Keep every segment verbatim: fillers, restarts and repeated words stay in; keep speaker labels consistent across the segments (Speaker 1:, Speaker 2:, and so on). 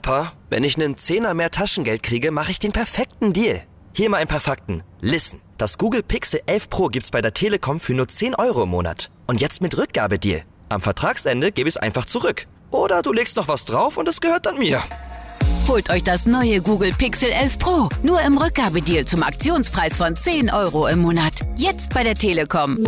Speaker 1: Papa, wenn ich einen Zehner mehr Taschengeld kriege, mache ich den perfekten Deal. Hier mal ein paar Fakten. Listen, das Google Pixel elf Pro gibt's bei der Telekom für nur zehn Euro im Monat. Und jetzt mit Rückgabedeal. Am Vertragsende gebe ich es einfach zurück. Oder du legst noch was drauf und es gehört dann mir.
Speaker 2: Holt euch das neue Google Pixel elf Pro. Nur im Rückgabedeal zum Aktionspreis von zehn Euro im Monat. Jetzt bei der Telekom.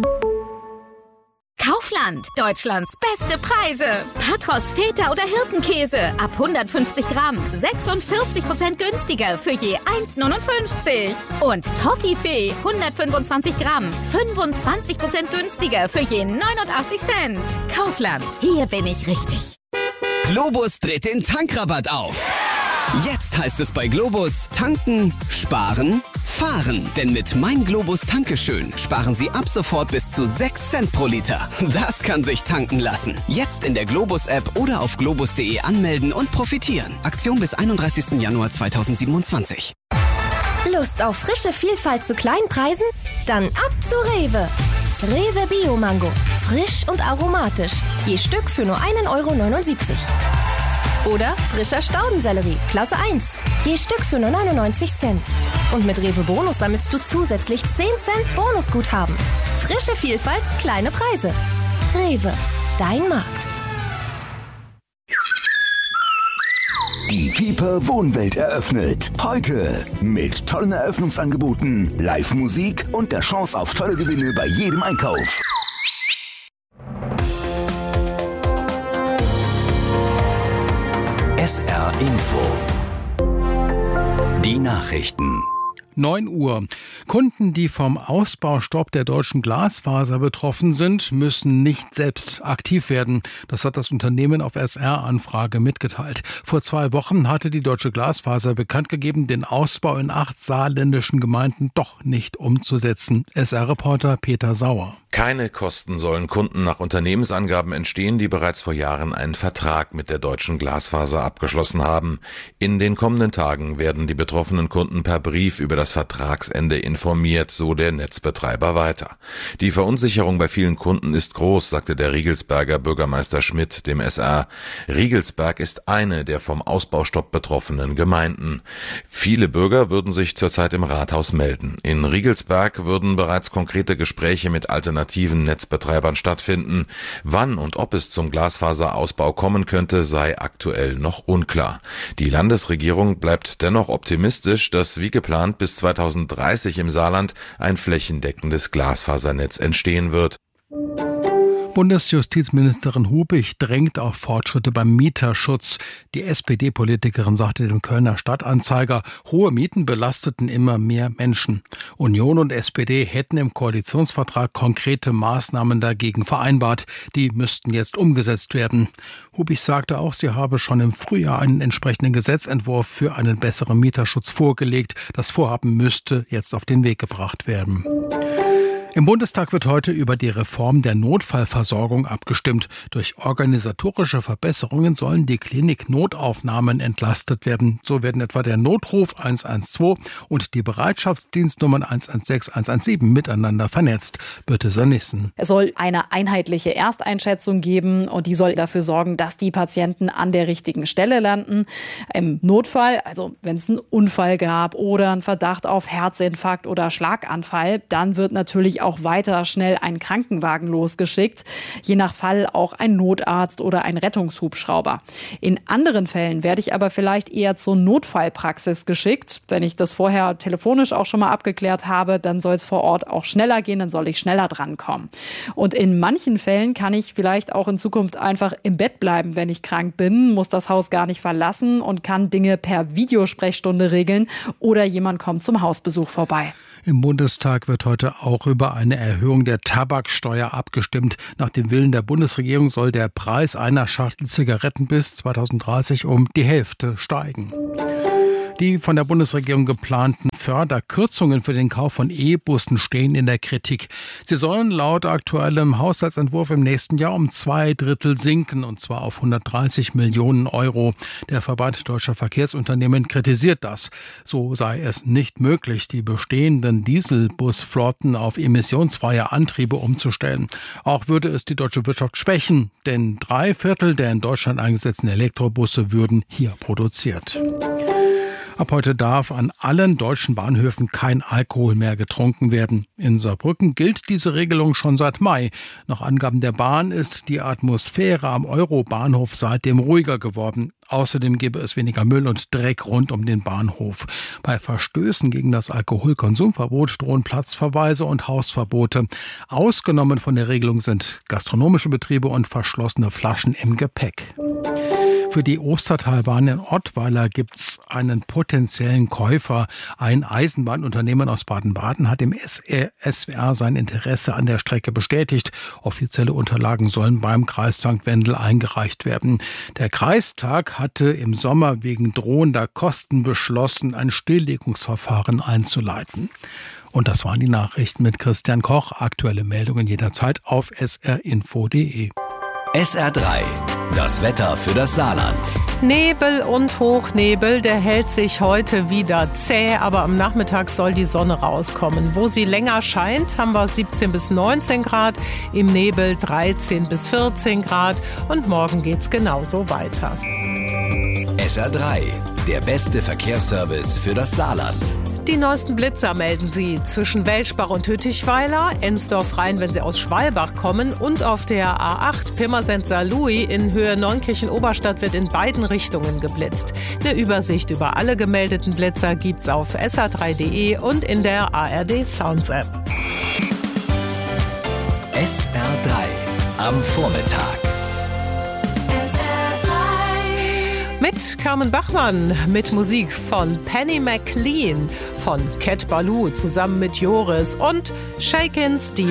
Speaker 3: Kaufland, Deutschlands beste Preise. Patros, Feta oder Hirtenkäse ab hundertfünfzig Gramm, sechsundvierzig Prozent günstiger für je eins neunundfünfzig. Und Toffifee, hundertfünfundzwanzig Gramm, fünfundzwanzig Prozent günstiger für je neunundachtzig Cent. Kaufland, hier bin ich richtig.
Speaker 4: Globus dreht den Tankrabatt auf. Jetzt heißt es bei Globus tanken, sparen, fahren. Denn mit Mein Globus Tankeschön sparen Sie ab sofort bis zu sechs Cent pro Liter. Das kann sich tanken lassen. Jetzt in der Globus-App oder auf globus punkt de anmelden und profitieren. Aktion bis einunddreißigsten Januar zweitausendsiebenundzwanzig.
Speaker 5: Lust auf frische Vielfalt zu kleinen Preisen? Dann ab zu Rewe. Rewe Bio Mango. Frisch und aromatisch. Je Stück für nur einen Euro neunundsiebzig. Oder frischer Staudensellerie, Klasse eins. Je Stück für nur neunundneunzig Cent. Und mit Rewe Bonus sammelst du zusätzlich zehn Cent Bonusguthaben. Frische Vielfalt, kleine Preise. Rewe, dein Markt.
Speaker 6: Die Pieper Wohnwelt eröffnet. Heute mit tollen Eröffnungsangeboten, Live-Musik und der Chance auf tolle Gewinne bei jedem Einkauf.
Speaker 7: S R Info. Die Nachrichten.
Speaker 8: neun Uhr. Kunden, die vom Ausbaustopp der deutschen Glasfaser betroffen sind, müssen nicht selbst aktiv werden. Das hat das Unternehmen auf S R-Anfrage mitgeteilt. Vor zwei Wochen hatte die deutsche Glasfaser bekannt gegeben, den Ausbau in acht saarländischen Gemeinden doch nicht umzusetzen. S R-Reporter Peter Sauer.
Speaker 9: Keine Kosten sollen Kunden nach Unternehmensangaben entstehen, die bereits vor Jahren einen Vertrag mit der deutschen Glasfaser abgeschlossen haben. In den kommenden Tagen werden die betroffenen Kunden per Brief über das Vertragsende informiert, so der Netzbetreiber weiter. Die Verunsicherung bei vielen Kunden ist groß, sagte der Riegelsberger Bürgermeister Schmidt dem S R. Riegelsberg ist eine der vom Ausbaustopp betroffenen Gemeinden. Viele Bürger würden sich zurzeit im Rathaus melden. In Riegelsberg würden bereits konkrete Gespräche mit alternativen Netzbetreibern stattfinden. Wann und ob es zum Glasfaserausbau kommen könnte, sei aktuell noch unklar. Die Landesregierung bleibt dennoch optimistisch, dass wie geplant bis zweitausenddreißig im Saarland ein flächendeckendes Glasfasernetz entstehen wird.
Speaker 8: Bundesjustizministerin Hubig drängt auf Fortschritte beim Mieterschutz. Die S P D-Politikerin sagte dem Kölner Stadtanzeiger, hohe Mieten belasteten immer mehr Menschen. Union und S P D hätten im Koalitionsvertrag konkrete Maßnahmen dagegen vereinbart. Die müssten jetzt umgesetzt werden. Hubig sagte auch, sie habe schon im Frühjahr einen entsprechenden Gesetzentwurf für einen besseren Mieterschutz vorgelegt. Das Vorhaben müsste jetzt auf den Weg gebracht werden. Im Bundestag wird heute über die Reform der Notfallversorgung abgestimmt. Durch organisatorische Verbesserungen sollen die Klinik-Notaufnahmen entlastet werden. So werden etwa der Notruf eins eins zwei und die Bereitschaftsdienstnummern eins eins sechs, eins eins sieben miteinander vernetzt. Birte Sönnigsen.
Speaker 10: Es soll eine einheitliche Ersteinschätzung geben und die soll dafür sorgen, dass die Patienten an der richtigen Stelle landen. Im Notfall, also wenn es einen Unfall gab oder einen Verdacht auf Herzinfarkt oder Schlaganfall, dann wird natürlich auch weiter schnell ein Krankenwagen losgeschickt, je nach Fall auch ein Notarzt oder ein Rettungshubschrauber. In anderen Fällen werde ich aber vielleicht eher zur Notfallpraxis geschickt. Wenn ich das vorher telefonisch auch schon mal abgeklärt habe, dann soll es vor Ort auch schneller gehen, dann soll ich schneller drankommen. Und in manchen Fällen kann ich vielleicht auch in Zukunft einfach im Bett bleiben, wenn ich krank bin, muss das Haus gar nicht verlassen und kann Dinge per Videosprechstunde regeln oder jemand kommt zum Hausbesuch vorbei.
Speaker 8: Im Bundestag wird heute auch über eine Erhöhung der Tabaksteuer abgestimmt. Nach dem Willen der Bundesregierung soll der Preis einer Schachtel Zigaretten bis zweitausenddreißig um die Hälfte steigen. Die von der Bundesregierung geplanten Förderkürzungen für den Kauf von E-Bussen stehen in der Kritik. Sie sollen laut aktuellem Haushaltsentwurf im nächsten Jahr um zwei Drittel sinken, und zwar auf hundertdreißig Millionen Euro. Der Verband Deutscher Verkehrsunternehmen kritisiert das. So sei es nicht möglich, die bestehenden Dieselbusflotten auf emissionsfreie Antriebe umzustellen. Auch würde es die deutsche Wirtschaft schwächen, denn drei Viertel der in Deutschland eingesetzten Elektrobusse würden hier produziert. Ab heute darf an allen deutschen Bahnhöfen kein Alkohol mehr getrunken werden. In Saarbrücken gilt diese Regelung schon seit Mai. Nach Angaben der Bahn ist die Atmosphäre am Euro-Bahnhof seitdem ruhiger geworden. Außerdem gäbe es weniger Müll und Dreck rund um den Bahnhof. Bei Verstößen gegen das Alkoholkonsumverbot drohen Platzverweise und Hausverbote. Ausgenommen von der Regelung sind gastronomische Betriebe und verschlossene Flaschen im Gepäck. Für die Ostertalbahn in Ottweiler gibt's einen potenziellen Käufer. Ein Eisenbahnunternehmen aus Baden-Baden hat dem S W R sein Interesse an der Strecke bestätigt. Offizielle Unterlagen sollen beim Kreis Sankt Wendel eingereicht werden. Der Kreistag hatte im Sommer wegen drohender Kosten beschlossen, ein Stilllegungsverfahren einzuleiten. Und das waren die Nachrichten mit Christian Koch. Aktuelle Meldungen jederzeit auf s r info punkt d e.
Speaker 7: S R drei, das Wetter für das Saarland.
Speaker 11: Nebel und Hochnebel, der hält sich heute wieder zäh, aber am Nachmittag soll die Sonne rauskommen. Wo sie länger scheint, haben wir siebzehn bis neunzehn Grad, im Nebel dreizehn bis vierzehn Grad und morgen geht's genauso weiter.
Speaker 7: S R drei, der beste Verkehrsservice für das Saarland.
Speaker 11: Die neuesten Blitzer melden Sie zwischen Welschbach und Hüttichweiler, Ensdorf-Rhein, wenn Sie aus Schwalbach kommen, und auf der A acht Pirmasens-Saarlouis in Höhe Neunkirchen-Oberstadt wird in beiden Richtungen geblitzt. Eine Übersicht über alle gemeldeten Blitzer gibt's auf s r drei punkt d e und in der A R D Sounds App.
Speaker 7: S R drei am Vormittag.
Speaker 11: Mit Carmen Bachmann, mit Musik von Penny McLean, von Cat Ballou zusammen mit Joris und Shakin' Steve.